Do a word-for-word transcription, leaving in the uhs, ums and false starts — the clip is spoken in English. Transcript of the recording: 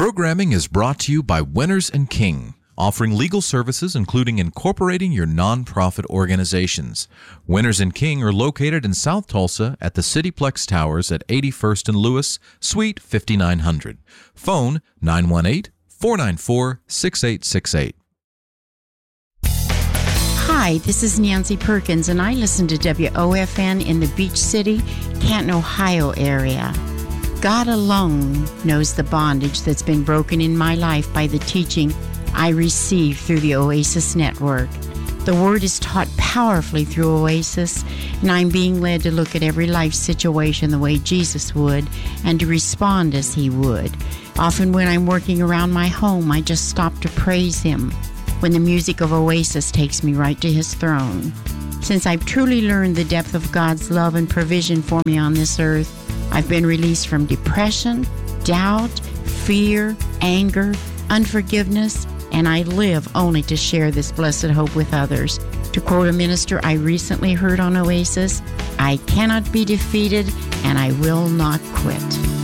Programming is brought to you by Winners and King, offering legal services including incorporating your nonprofit organizations. Winners and King are located in South Tulsa at the CityPlex Towers at eighty-first and Lewis, Suite fifty-nine hundred. Phone nine one eight, four nine four, six eight six eight. Hi, this is Nancy Perkins, and I listen to W O F N in the Beach City, Canton, Ohio area. God alone knows the bondage that's been broken in my life by the teaching I received through the Oasis Network. The Word is taught powerfully through Oasis, and I'm being led to look at every life situation the way Jesus would and to respond as He would. Often when I'm working around my home, I just stop to praise Him when the music of Oasis takes me right to His throne. Since I've truly learned the depth of God's love and provision for me on this earth, I've been released from depression, doubt, fear, anger, unforgiveness, and I live only to share this blessed hope with others. To quote a minister I recently heard on Oasis, I cannot be defeated and I will not quit.